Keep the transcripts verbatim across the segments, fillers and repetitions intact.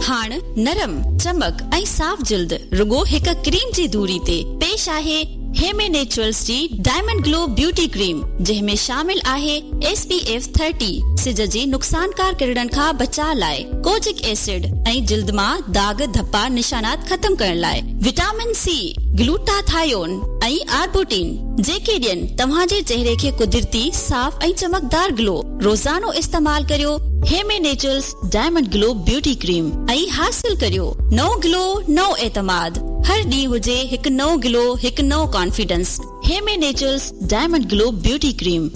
हाण नरम चमक ऐं साफ़ जिल्द रुगो हिक क्रीम जी दूरी ते पेश आहे हेमे नेचुरल्स जी डायमंड ग्लो ब्यूटी क्रीम, जंहिंमें शामिल आहे एस पी एफ तीस सिज जी नुक़सानकार किरणनि खां बचाव लाइ, कोजिक एसिड ऐं जिल्द मां दाग धप्पा निशानात ख़तम करण लाइ, विटामिन सी, ग्लूटाथायोन ऐं आर्बुटिन, जेके ॾियनि तव्हांजे चेहरे खे कुदरती साफ़ ऐं चमकदार ग्लो। रोज़ानो इस्तेमाल करियो हेमे naturals diamond glow beauty cream ऐं हासिल करियो नओ ग्लो, नओ एतमाद। हर ॾींहुं हुजे हिकु नओ ग्लो, हिकु नओ confidence. हेमे naturals diamond glow beauty cream.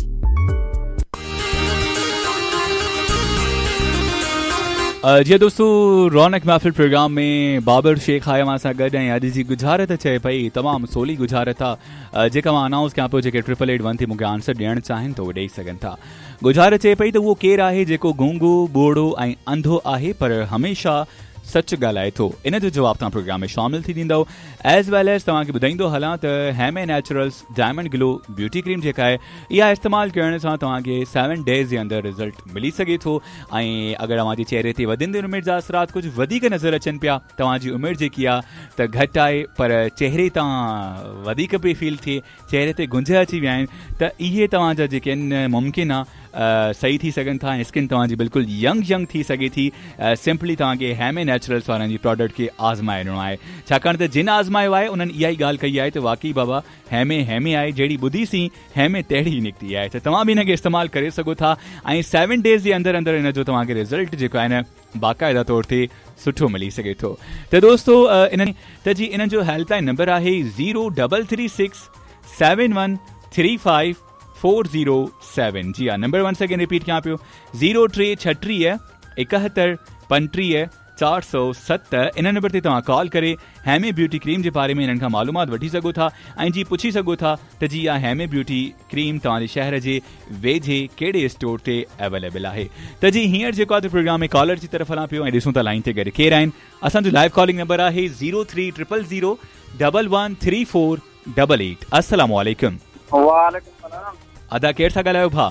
जी दोस्तों, रौनक महफ़िल प्रोग्राम में बाबर शेख आया मां सां गॾु ऐं अॼु जी गुज़ारत चए पई तमामु सवली गुज़ारत आहे, जेका मां अनाउंस कयां पियो। जेके ट्रिपल एट वन ते मूंखे आंसर ॾियणु चाहिनि त उहे ॾेई सघनि था। गुज़ारत चए पई त उहो केरु आहे जेको गूंगो, ॿोड़ो ऐं अंधो आहे पर हमेशा सच ॻाल्हाए थो। इन जो जवाब तव्हां प्रोग्राम में शामिल थी ॾींदव। एज़ वेल एज़ तव्हांखे ॿुधाईंदो हलां त हेमे naturals diamond glow beauty cream जेका आहे इहा इस्तेमालु करण सां तव्हांखे सेवन डेज़ जे अंदरि रिज़ल्ट मिली सघे थो। ऐं अगरि तव्हांजे चेहरे ते वधंदे उमिरि जा असरात कुझु वधीक नज़र अचनि पिया, तव्हांजी उमिरि जेकी आहे त घटि आहे पर चेहरे तां वधीक पई फील थिए, चेहरे ते गुंज अची विया आहिनि, त इहे तव्हांजा जेके आहिनि मुमकिन आहे सही थी सघनि था ऐं स्किन तव्हांजी बिल्कुलु यंग यंग थी सघे थी। सिंपली तव्हांखे हेमे नेचुरल्स वारनि जी प्रोडक्ट खे आज़माइणो आहे, छाकाणि त जिन आज़मायो आहे उन्हनि इहा ई ॻाल्हि कई आहे त वाक़ई बाबा हेमे हेमे आहे, जहिड़ी ॿुधीसीं हेमे तहिड़ी निकिती आहे। त तव्हां बि हिनखे इस्तेमालु करे सघो था ऐं सेवन डेज़ जे अंदरि अंदरि हिन जो तव्हांखे रिज़ल्ट जेको आहे न बाक़ाइदा तौर ते सुठो मिली सघे थो। त दोस्तो इन्हनि त जी इन्हनि जो हेल्पलाइन नंबर आहे zero double three six seven one three five four zero seven. जी हाँ, नंबर वन सेकेंड रिपीट कयां पियो, ज़ीरो टे छटीह एकहतरि पंटीह चार सौ सत। इन नंबर ते तव्हां कॉल करे हेमे ब्यूटी क्रीम जे बारे में इन्हनि खां मालूमात वठी सघो था ऐं जी पुछी सघो था त जी इहा हेमे ब्यूटी क्रीम तव्हांजे शहर जे वेझे कहिड़े स्टोर ते अवेलेबल आहे। त जी हींअर जेको आहे प्रोग्राम में कॉलर जी तरफ़ हलां पियो ऐं ॾिसूं था लाइन ते गॾु केरु आहिनि। असांजो लाइव कॉलिंग नंबर आहे zero three triple zero double one three four double eight. अस्सलाम वालेकुम। वालेकुम सलाम। अदा केरु था ॻाल्हायो भा?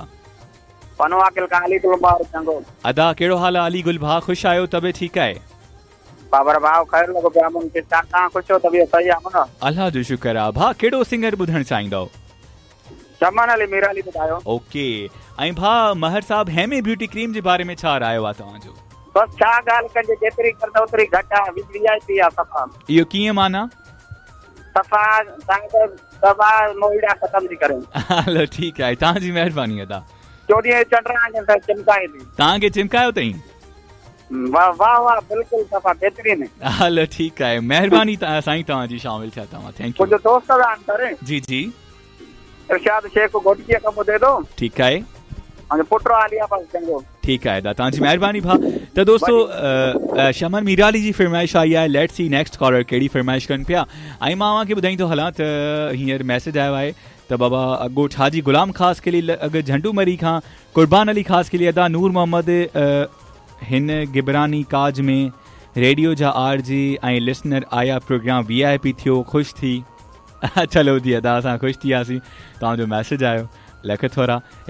अदा कहिड़ो हाल आहे? अली गुल भा ख़ुशि आहियो? तबियत ठीकु आहे? बाबर भाउ ख़ैर लॻो पिया मूंखे, तव्हां ख़ुशि हो? तबियत सही आहे न? अल्लाह जो शुक्र आहे। भा कहिड़ो सिंगर ॿुधणु चाहींदव? चमन अली मीराली ॿुधायो। ओके। ऐं भा महर साहब हेमे ब्यूटी क्रीम जे बारे में छा रायो आहे तव्हांजो? बस छा ॻाल्हि कजे, जेतिरी करदा ओतिरी घटि आहे, विझाइती आहे सफ़ा। इहो कीअं माना? सफ़ा तव्हांखे दवा मोइड़ा ख़तम थी करे। हलो ठीकु आहे, तव्हांजी महिरबानी अदा। चोॾहीं चंड चिमकाए थी। तव्हांखे चिमकायो अथई? वाह वाह वाह, बिल्कुलु सफ़ा बेहतरीन। हलो ठीकु आहे, महिरबानी साईं तव्हांजी शामिल थिया तव्हां। Thank U. मुंहिंजो दोस्त आहे जी जी इरशाद शेख घोटकीअ खां ॿुधे थो। ठीकु आहे। पुटु आलिया पास चङो। ठीकु आहे दा, तव्हांजी महिरबानी भा। त दोस्तो शमन मीराली जी फरमाइश आई आहे, लेट्स सी नेक्स्ट कॉलर कहिड़ी फरमाइश कनि पिया। ऐं मां तव्हांखे ॿुधाईंदो हलां त हींअर मैसेज आयो आहे त बाबा अॻो ठाजी गुलाम ख़ास के लिए, अॻु झंडू मरी खां कुर्बान अली ख़ास के लिए अदा, नूर मोहम्मद हिन गिबरानी काज में रेडियो जा आर जी ऐं लिसनर आया, प्रोग्राम वी आई पी थियो, ख़ुशि थी। चलो जी अदा, असां ख़ुशि थी वियासीं, तव्हांजो मैसेज आयो, लख थोरा।